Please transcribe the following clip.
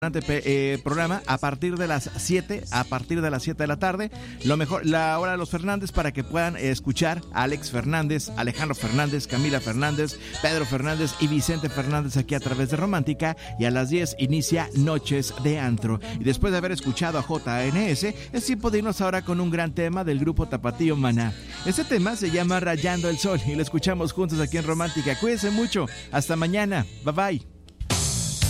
programa a partir de las 7 de la tarde, lo mejor, la hora de los Fernández, para que puedan escuchar a Alex Fernández, Alejandro Fernández, Camila Fernández, Pedro Fernández y Vicente Fernández aquí a través de Romántica. Y a las 10 inicia Noches de Antro, y después de haber escuchado a JNS, es tiempo de irnos ahora con un gran tema del grupo Tapatío Maná. Este tema se llama Rayando el Sol y lo escuchamos juntos aquí en Romántica. Cuídense mucho, hasta mañana, bye bye.